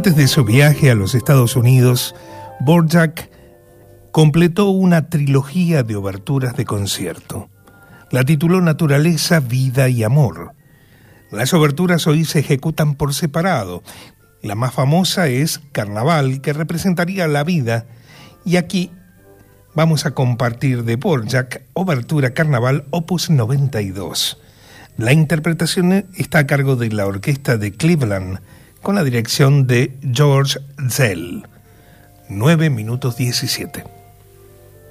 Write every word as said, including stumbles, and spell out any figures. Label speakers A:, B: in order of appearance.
A: Antes de su viaje a los Estados Unidos, Dvorak completó una trilogía de oberturas de concierto. La tituló Naturaleza, Vida y Amor. Las oberturas hoy se ejecutan por separado. La más famosa es Carnaval, que representaría la vida, y aquí vamos a compartir de Dvorak, Obertura Carnaval, opus noventa y dos. La interpretación está a cargo de la Orquesta de Cleveland, con la dirección de George Szell. nueve minutos diecisiete.